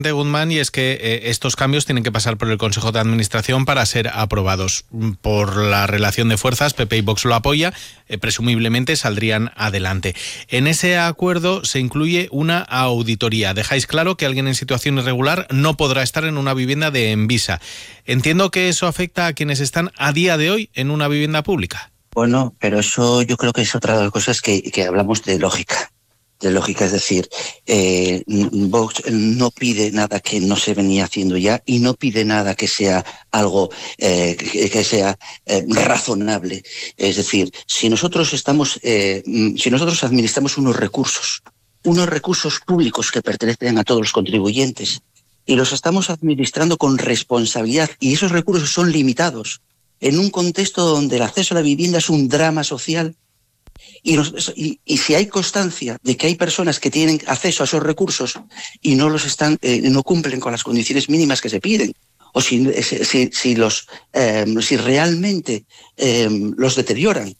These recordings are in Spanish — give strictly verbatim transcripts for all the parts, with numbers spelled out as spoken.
de Guzmán, y es que eh, estos cambios tienen que pasar por el Consejo de Administración para ser aprobados. Por la relación de fuerzas, P P y Vox lo apoya, eh, presumiblemente saldrían adelante. En ese acuerdo se incluye una auditoría. Dejáis claro que alguien en situación irregular no podrá estar en una vivienda de Envisa. Entiendo que eso afecta a quienes están a día de hoy en una vivienda pública. Bueno, pero eso yo creo que es otra de las cosas que, que hablamos de lógica. De lógica, es decir, eh, Vox no pide nada que no se venía haciendo ya y no pide nada que sea algo eh, que, que sea eh, razonable. Es decir, si nosotros estamos, eh, si nosotros administramos unos recursos, unos recursos públicos que pertenecen a todos los contribuyentes y los estamos administrando con responsabilidad y esos recursos son limitados en un contexto donde el acceso a la vivienda es un drama social. Y, los, y, y si hay constancia de que hay personas que tienen acceso a esos recursos y no los están, eh, no cumplen con las condiciones mínimas que se piden, o si, si, si los, eh, si realmente eh, los deterioran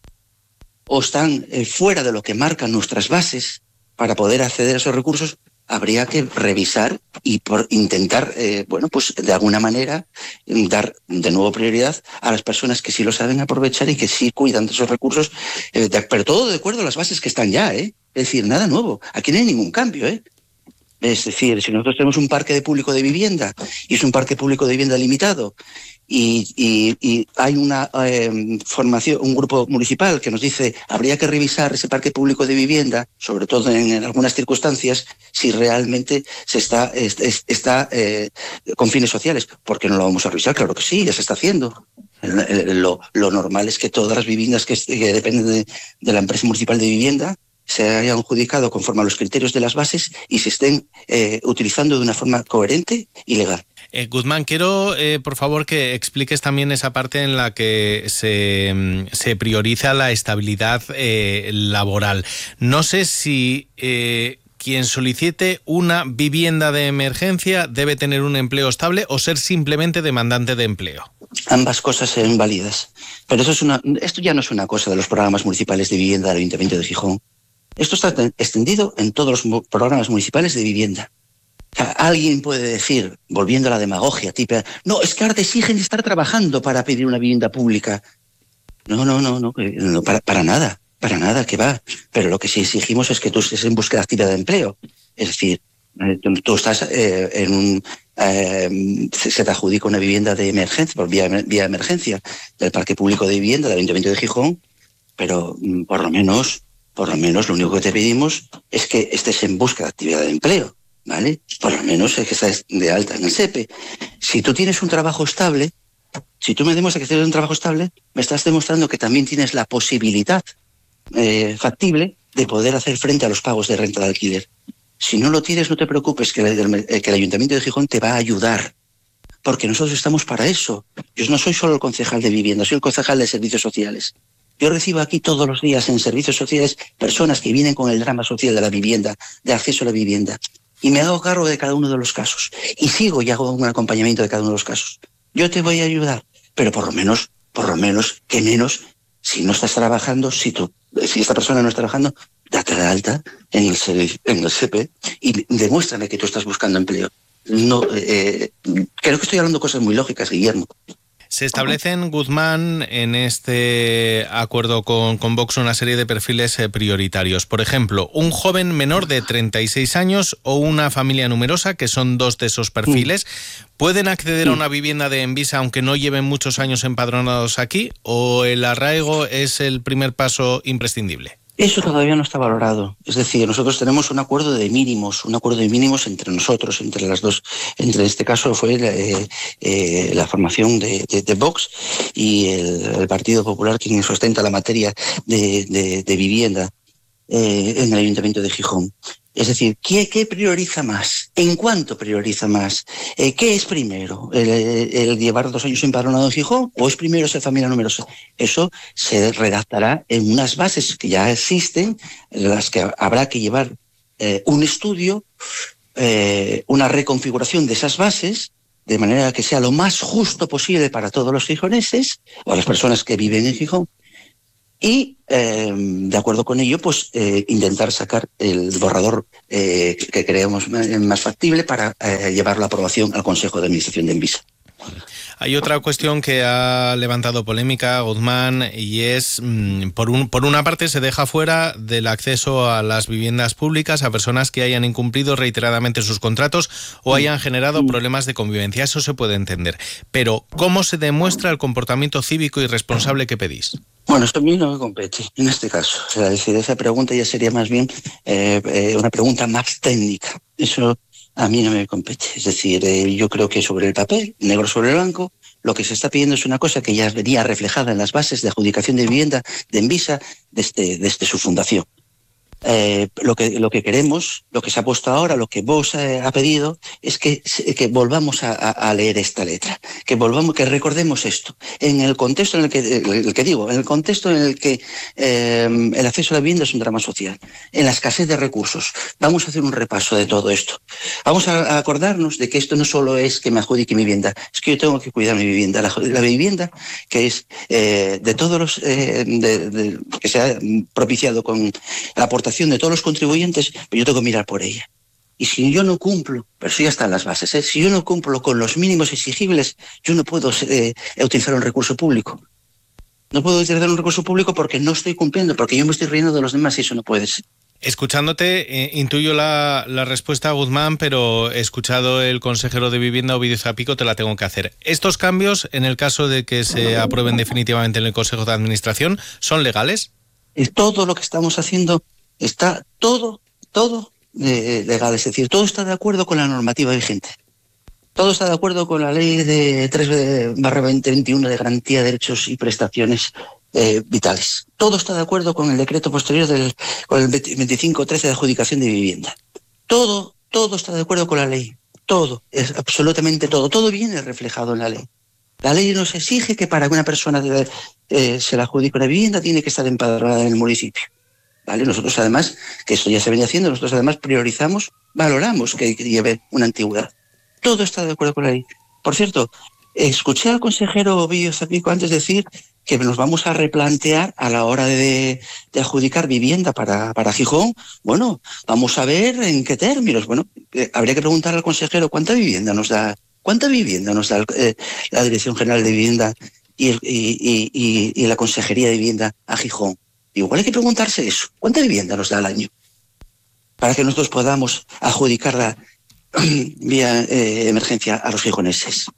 o están eh, fuera de lo que marcan nuestras bases para poder acceder a esos recursos, habría que revisar y por intentar, eh, bueno, pues de alguna manera dar de nuevo prioridad a las personas que sí lo saben aprovechar y que sí cuidan de esos recursos, eh, de, pero todo de acuerdo a las bases que están ya, ¿eh? Es decir, nada nuevo. Aquí no hay ningún cambio, ¿eh? Es decir, si nosotros tenemos un parque de público de vivienda y es un parque público de vivienda limitado y, y, y hay una eh, formación, un grupo municipal que nos dice habría que revisar ese parque público de vivienda, sobre todo en, en algunas circunstancias, si realmente se está, es, es, está eh, con fines sociales. ¿Por qué no lo vamos a revisar? Claro que sí, ya se está haciendo. Lo, lo normal es que todas las viviendas que, que dependen de, de la empresa municipal de vivienda se hayan adjudicado conforme a los criterios de las bases y se estén eh, utilizando de una forma coherente y legal. Eh, Guzmán, quiero, eh, por favor, que expliques también esa parte en la que se, se prioriza la estabilidad eh, laboral. No sé si eh, quien solicite una vivienda de emergencia debe tener un empleo estable o ser simplemente demandante de empleo. Ambas cosas sean válidas. Pero eso es una, esto ya no es una cosa de los programas municipales de vivienda del Ayuntamiento de Gijón. Esto está extendido en todos los programas municipales de vivienda. O sea, alguien puede decir, volviendo a la demagogia típica, no, es que ahora te exigen estar trabajando para pedir una vivienda pública. No, no, no, no, no para, para nada, para nada, que va. Pero lo que sí exigimos es que tú estés en búsqueda activa de empleo. Es decir, eh, tú, tú estás eh, en un... Eh, se te adjudica una vivienda de emergencia, por vía, vía emergencia, del Parque Público de Vivienda del Ayuntamiento de Gijón, pero mm, por lo menos... Por lo menos lo único que te pedimos es que estés en busca de actividad de empleo, ¿vale? Por lo menos es que estés de alta en el S E P E. Si tú tienes un trabajo estable, si tú me demuestras que tienes un trabajo estable, me estás demostrando que también tienes la posibilidad eh, factible de poder hacer frente a los pagos de renta de alquiler. Si no lo tienes, no te preocupes, que el, que el Ayuntamiento de Gijón te va a ayudar, porque nosotros estamos para eso. Yo no soy solo el concejal de vivienda, soy el concejal de servicios sociales. Yo recibo aquí todos los días en servicios sociales personas que vienen con el drama social de la vivienda, de acceso a la vivienda. Y me hago cargo de cada uno de los casos. Y sigo y hago un acompañamiento de cada uno de los casos. Yo te voy a ayudar, pero por lo menos, por lo menos, que menos, si no estás trabajando, si tú, si esta persona no está trabajando, date de alta en el, en el S E P E y demuéstrame que tú estás buscando empleo. No, eh, creo que estoy hablando cosas muy lógicas, Guillermo. Se establecen, Guzmán, en este acuerdo con, con Vox una serie de perfiles eh, prioritarios. Por ejemplo, un joven menor de treinta y seis años o una familia numerosa, que son dos de esos perfiles, ¿pueden acceder a una vivienda de Envisa aunque no lleven muchos años empadronados aquí? ¿O el arraigo es el primer paso imprescindible? Eso todavía no está valorado. Es decir, nosotros tenemos un acuerdo de mínimos, un acuerdo de mínimos entre nosotros, entre las dos, entre este caso fue eh, eh, la formación de, de, de Vox y el, el Partido Popular, quien sustenta la materia de, de, de vivienda eh, en el Ayuntamiento de Gijón. Es decir, ¿qué, qué prioriza más? ¿En cuánto prioriza más? Eh, ¿Qué es primero? ¿El, el llevar dos años empadronado en Gijón o es primero ser familia numerosa? Eso se redactará en unas bases que ya existen, en las que habrá que llevar eh, un estudio, eh, una reconfiguración de esas bases, de manera que sea lo más justo posible para todos los gijoneses o las personas que viven en Gijón. y, eh, de acuerdo con ello, pues eh, intentar sacar el borrador eh, que creemos más factible para eh, llevarlo a aprobación al Consejo de Administración de Envisa. Hay otra cuestión que ha levantado polémica, Guzmán, y es, por, un, por una parte, se deja fuera del acceso a las viviendas públicas a personas que hayan incumplido reiteradamente sus contratos o hayan generado problemas de convivencia. Eso se puede entender. Pero, ¿cómo se demuestra el comportamiento cívico y responsable que pedís? Bueno, esto a mí no me compete, en este caso. O sea, decir, esa pregunta ya sería más bien eh, eh, una pregunta más técnica. Eso a mí no me compete. Es decir, eh, yo creo que sobre el papel, negro sobre el blanco, lo que se está pidiendo es una cosa que ya venía reflejada en las bases de adjudicación de vivienda de Envisa desde, desde su fundación. Eh, lo que lo que queremos, lo que se ha puesto ahora, lo que Vox eh, ha pedido es que, que volvamos a, a leer esta letra, que volvamos, que recordemos esto, en el contexto en el que, el que digo, en el contexto en el que eh, el acceso a la vivienda es un drama social, en la escasez de recursos. Vamos a hacer un repaso de todo esto. Vamos a, a acordarnos de que esto no solo es que me adjudique mi vivienda, es que yo tengo que cuidar mi vivienda, la, la vivienda que es eh, de todos los eh, de, de, que se ha propiciado con la aportación de todos los contribuyentes, pero yo tengo que mirar por ella. Y si yo no cumplo, pero eso ya está en las bases, ¿eh? Si yo no cumplo con los mínimos exigibles, yo no puedo eh, utilizar un recurso público. No puedo utilizar un recurso público porque no estoy cumpliendo, porque yo me estoy riendo de los demás y eso no puede ser. Escuchándote, eh, intuyo la, la respuesta, Guzmán, pero escuchado el consejero de Vivienda, Ovidio Zapico, te la tengo que hacer. ¿Estos cambios, en el caso de que se aprueben definitivamente en el Consejo de Administración, son legales? Todo lo que estamos haciendo está todo, todo eh, legal, es decir, todo está de acuerdo con la normativa vigente. Todo está de acuerdo con la ley de tres barra veinte veintiuno de garantía de derechos y prestaciones eh, vitales. Todo está de acuerdo con el decreto posterior del con el veinticinco trece de adjudicación de vivienda. Todo, todo está de acuerdo con la ley. Todo, es absolutamente todo. Todo viene reflejado en la ley. La ley nos exige que para que una persona de, eh, se la adjudique una vivienda tiene que estar empadronada en el municipio. ¿Vale? Nosotros además, que esto ya se venía haciendo, nosotros además priorizamos, valoramos que, que lleve una antigüedad. Todo está de acuerdo con la ley. Por cierto, escuché al consejero Ovidio Zapico antes decir que nos vamos a replantear a la hora de, de adjudicar vivienda para, para Gijón. Bueno, vamos a ver en qué términos. Bueno, eh, habría que preguntar al consejero cuánta vivienda nos da, cuánta vivienda nos da eh, la Dirección General de Vivienda y, y, y, y, y la Consejería de Vivienda a Gijón. Igual hay que preguntarse eso. ¿Cuánta vivienda nos da al año? Para que nosotros podamos adjudicarla vía eh, emergencia a los gijoneses.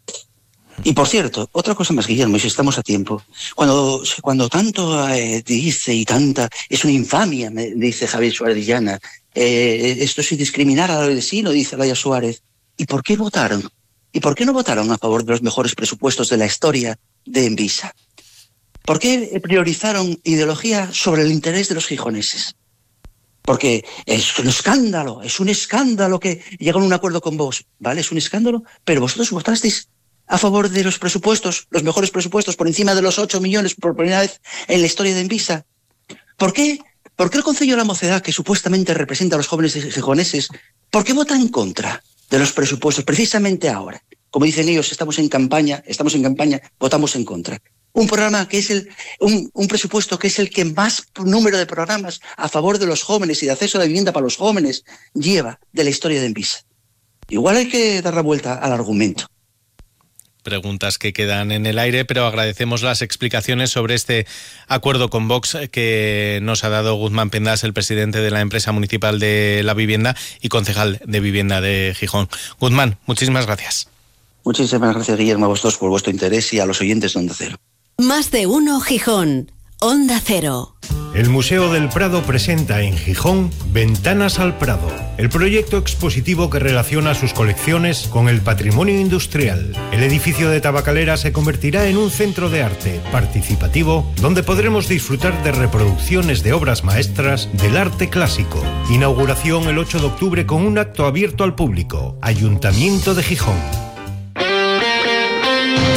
Y por cierto, otra cosa más, Guillermo, y si estamos a tiempo, cuando, cuando tanto eh, dice y tanta, es una infamia, me dice Javier Suárez Villana, eh, esto es discriminar a los vecinos, dice Laia Suárez. ¿Y por qué votaron? ¿Y por qué no votaron a favor de los mejores presupuestos de la historia de Envisa? ¿Por qué priorizaron ideología sobre el interés de los gijoneses? Porque es un escándalo, es un escándalo que llegan a un acuerdo con vos, ¿vale? Es un escándalo, pero vosotros votasteis a favor de los presupuestos, los mejores presupuestos, por encima de los ocho millones por primera vez en la historia de Envisa. ¿Por qué? ¿Por qué el Concello de la Mocedad, que supuestamente representa a los jóvenes gijoneses, por qué vota en contra de los presupuestos precisamente ahora? Como dicen ellos, estamos en campaña, estamos en campaña, votamos en contra. Un programa que es el, un, un presupuesto que es el que más número de programas a favor de los jóvenes y de acceso a la vivienda para los jóvenes lleva de la historia de Envisa. Igual hay que dar la vuelta al argumento. Preguntas que quedan en el aire, pero agradecemos las explicaciones sobre este acuerdo con Vox que nos ha dado Guzmán Pendas, el presidente de la empresa municipal de la vivienda y concejal de vivienda de Gijón. Guzmán, muchísimas gracias. Muchísimas gracias, Guillermo, a vosotros por vuestro interés y a los oyentes de Onda Cero. Más de uno Gijón, Onda Cero. El Museo del Prado presenta en Gijón Ventanas al Prado, el proyecto expositivo que relaciona sus colecciones con el patrimonio industrial. El edificio de Tabacalera se convertirá en un centro de arte participativo donde podremos disfrutar de reproducciones de obras maestras del arte clásico. Inauguración el ocho de octubre con un acto abierto al público. Ayuntamiento de Gijón.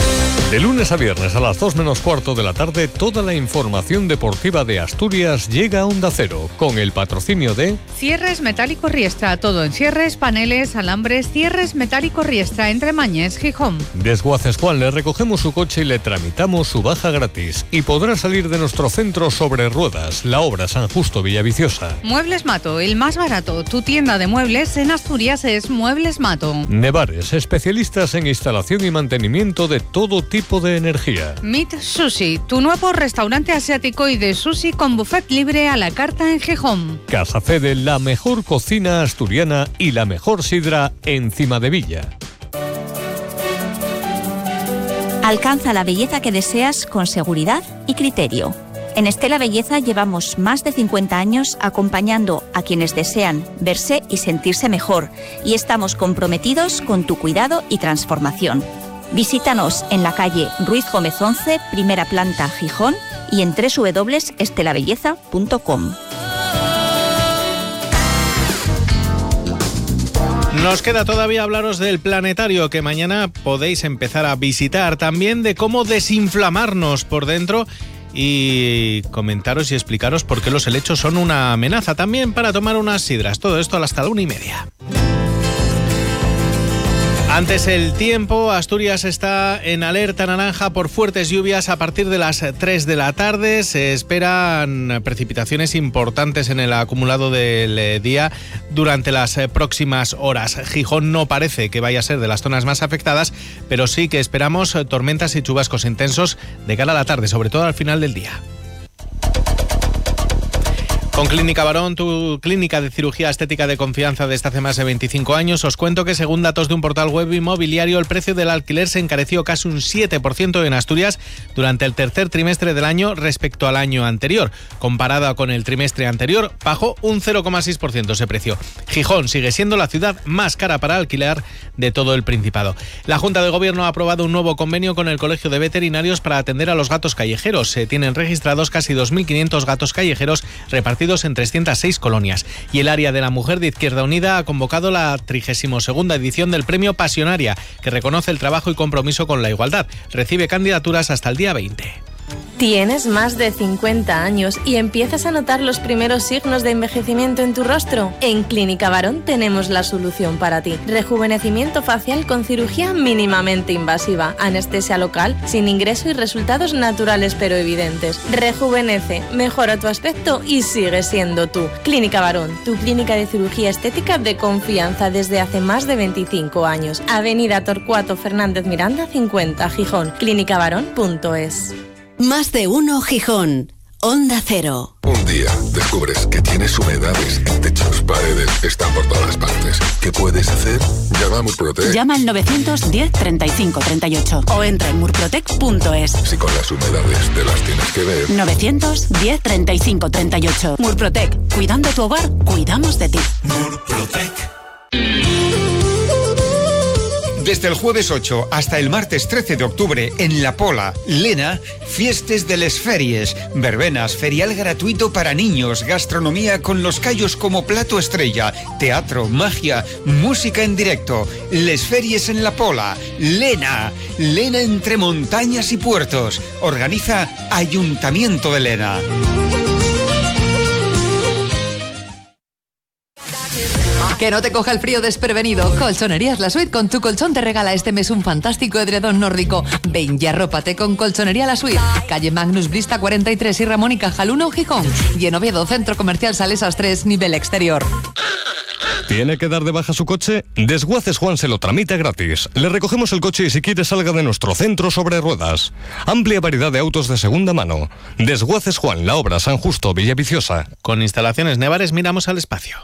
De lunes a viernes a las dos menos cuarto de la tarde, toda la información deportiva de Asturias llega a Onda Cero, con el patrocinio de... Cierres Metálico Riestra, todo en cierres, paneles, alambres, Cierres Metálico Riestra, entre Mañes, Gijón. Desguaces Juan, le recogemos su coche y le tramitamos su baja gratis. Y podrá salir de nuestro centro sobre ruedas, la obra San Justo Villaviciosa. Muebles Mato, el más barato. Tu tienda de muebles en Asturias es Muebles Mato. Nevares, especialistas en instalación y mantenimiento de todo tipo tipo de energía. Meat Sushi, tu nuevo restaurante asiático y de sushi con buffet libre a la carta en Gijón. Casa Fede, la mejor cocina asturiana y la mejor sidra encima de Villa. Alcanza la belleza que deseas con seguridad y criterio. En Estela Belleza llevamos más de cincuenta años acompañando a quienes desean verse y sentirse mejor, y estamos comprometidos con tu cuidado y transformación. Visítanos en la calle Ruiz Gómez once, primera planta, Gijón, y en doble u doble u doble u punto estela belleza punto com. Nos queda todavía hablaros del planetario que mañana podéis empezar a visitar, también de cómo desinflamarnos por dentro y comentaros y explicaros por qué los helechos son una amenaza, también para tomar unas sidras. Todo esto hasta la una y media. Antes el tiempo, Asturias está en alerta naranja por fuertes lluvias a partir de las tres de la tarde. Se esperan precipitaciones importantes en el acumulado del día durante las próximas horas. Gijón no parece que vaya a ser de las zonas más afectadas, pero sí que esperamos tormentas y chubascos intensos de cara a la tarde, sobre todo al final del día. Con Clínica Barón, tu clínica de cirugía estética de confianza desde hace más de veinticinco años, os cuento que según datos de un portal web inmobiliario, el precio del alquiler se encareció casi un siete por ciento en Asturias durante el tercer trimestre del año respecto al año anterior. Comparada con el trimestre anterior, bajó un cero coma seis por ciento ese precio. Gijón sigue siendo la ciudad más cara para alquilar de todo el Principado. La Junta de Gobierno ha aprobado un nuevo convenio con el Colegio de Veterinarios para atender a los gatos callejeros. Se tienen registrados casi dos mil quinientos gatos callejeros repartidos en trescientas seis colonias. Y el área de la mujer de Izquierda Unida ha convocado la trigésima segunda edición del Premio Pasionaria, que reconoce el trabajo y compromiso con la igualdad. Recibe candidaturas hasta el día veinte. ¿Tienes más de cincuenta años y empiezas a notar los primeros signos de envejecimiento en tu rostro? En Clínica Barón tenemos la solución para ti. Rejuvenecimiento facial con cirugía mínimamente invasiva, anestesia local, sin ingreso y resultados naturales pero evidentes. Rejuvenece, mejora tu aspecto y sigue siendo tú. Clínica Barón, tu clínica de cirugía estética de confianza desde hace más de veinticinco años. Avenida Torcuato Fernández Miranda cincuenta, Gijón. clínica barón punto es. Más de uno Gijón. Onda Cero. Un día descubres que tienes humedades en techos, paredes, están por todas partes. ¿Qué puedes hacer? Llama a Murprotec. Llama al novecientos diez treinta y cinco treinta y ocho o entra en murprotec punto es. Si con las humedades te las tienes que ver. novecientos diez treinta y cinco treinta y ocho. Murprotec. Cuidando tu hogar, cuidamos de ti. Murprotec. Desde el jueves ocho hasta el martes trece de octubre en La Pola, Lena, Fiestes de les Feries, verbenas, ferial gratuito para niños, gastronomía con los callos como plato estrella, teatro, magia, música en directo, les Feries en La Pola, Lena, Lena entre montañas y puertos, organiza Ayuntamiento de Lena. Que no te coja el frío desprevenido. Colchonerías La Suite con tu colchón te regala este mes un fantástico edredón nórdico. Ven y arrópate con Colchonería La Suite. Calle Magnus Blista cuarenta y tres y Ramón y Cajal uno, Gijón. Y en Oviedo, Centro Comercial Salesas tres, nivel exterior. ¿Tiene que dar de baja su coche? Desguaces Juan se lo tramita gratis. Le recogemos el coche y si quiere salga de nuestro centro sobre ruedas. Amplia variedad de autos de segunda mano. Desguaces Juan, la obra San Justo, Villaviciosa. Con instalaciones Nevares miramos al espacio.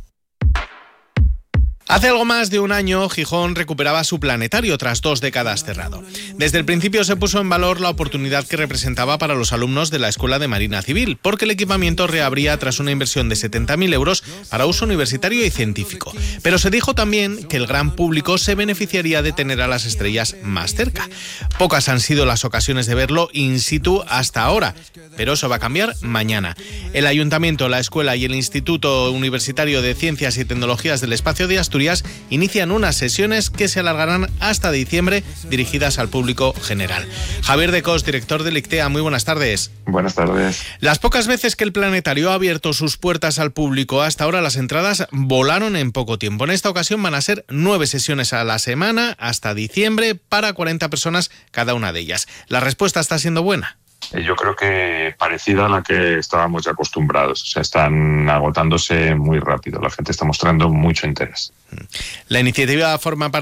Hace algo más de un año, Gijón recuperaba su planetario tras dos décadas cerrado. Desde el principio se puso en valor la oportunidad que representaba para los alumnos de la Escuela de Marina Civil, porque el equipamiento reabría tras una inversión de setenta mil euros para uso universitario y científico. Pero se dijo también que el gran público se beneficiaría de tener a las estrellas más cerca. Pocas han sido las ocasiones de verlo in situ hasta ahora, pero eso va a cambiar mañana. El Ayuntamiento, la Escuela y el Instituto Universitario de Ciencias y Tecnologías del Espacio de Asturias Asturias inician unas sesiones que se alargarán hasta diciembre, dirigidas al público general. Javier de Cos, director del ICTEA, muy buenas tardes. Buenas tardes. Las pocas veces que el planetario ha abierto sus puertas al público hasta ahora, las entradas volaron en poco tiempo. En esta ocasión van a ser nueve sesiones a la semana hasta diciembre para cuarenta personas cada una de ellas. ¿La respuesta está siendo buena? Yo creo que parecida a la que estábamos ya acostumbrados. O sea, están agotándose muy rápido. La gente está mostrando mucho interés. La iniciativa forma parte